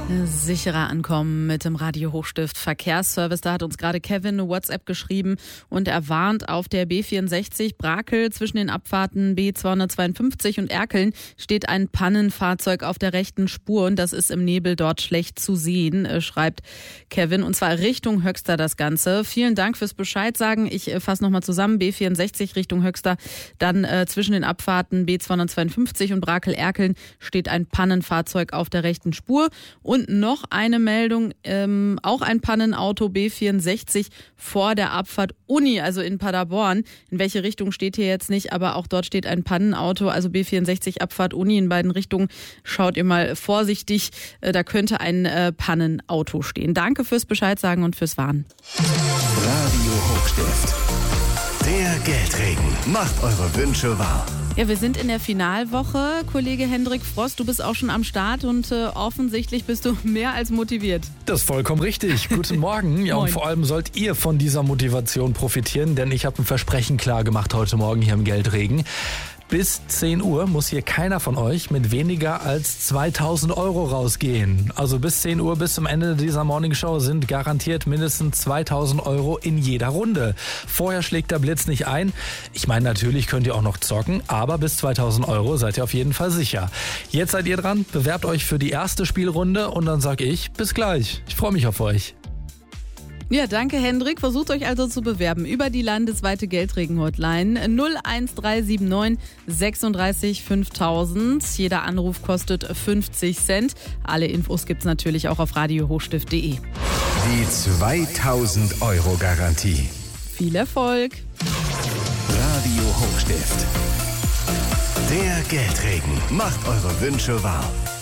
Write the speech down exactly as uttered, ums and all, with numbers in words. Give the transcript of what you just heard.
Sicherer ankommen mit dem Radio Hochstift Verkehrsservice. Da hat uns gerade Kevin eine WhatsApp geschrieben und er warnt, auf der B vierundsechzig Brakel zwischen den Abfahrten B zweihundertzweiundfünfzig und Erkeln steht ein Pannenfahrzeug auf der rechten Spur und das ist im Nebel dort schlecht zu sehen, schreibt Kevin. Und zwar Richtung Höxter das Ganze. Vielen Dank fürs Bescheid sagen. Ich fasse nochmal zusammen. B vierundsechzig Richtung Höxter. Dann äh, zwischen den Abfahrten B zweihundertzweiundfünfzig und Brakel-Erkeln steht ein Pannenfahrzeug auf der rechten Spur. Und noch eine Meldung, ähm, auch ein Pannenauto B vierundsechzig vor der Abfahrt Uni, also in Paderborn. In welche Richtung steht hier jetzt nicht, aber auch dort steht ein Pannenauto, also B vierundsechzig Abfahrt Uni in beiden Richtungen. Schaut ihr mal vorsichtig, äh, da könnte ein äh, Pannenauto stehen. Danke fürs Bescheid sagen und fürs Warnen. Radio Hochstift. Der Geldregen macht eure Wünsche wahr. Ja, wir sind in der Finalwoche. Kollege Hendrik Frost, du bist auch schon am Start und äh, offensichtlich bist du mehr als motiviert. Das ist vollkommen richtig. Guten Morgen. Ja, und vor allem sollt ihr von dieser Motivation profitieren, denn ich habe ein Versprechen klar gemacht heute Morgen hier im Geldregen. Bis zehn Uhr muss hier keiner von euch mit weniger als zweitausend Euro rausgehen. Also bis zehn Uhr, bis zum Ende dieser Morningshow sind garantiert mindestens zweitausend Euro in jeder Runde. Vorher schlägt der Blitz nicht ein. Ich meine, natürlich könnt ihr auch noch zocken, aber bis zweitausend Euro seid ihr auf jeden Fall sicher. Jetzt seid ihr dran, bewerbt euch für die erste Spielrunde und dann sag ich bis gleich. Ich freue mich auf euch. Ja, danke Hendrik. Versucht euch also zu bewerben über die landesweite Geldregen-Hotline null eins drei sieben neun sechsunddreißig fünftausend. Jeder Anruf kostet fünfzig Cent. Alle Infos gibt's natürlich auch auf radio hochstift punkt de. Die zweitausend Euro Garantie. Viel Erfolg. Radio Hochstift. Der Geldregen macht eure Wünsche wahr.